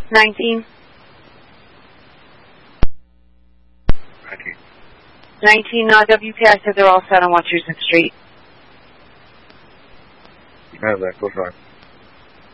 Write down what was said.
19. 19, WPI said they're all set on Wachusett Street. I have that. Go try.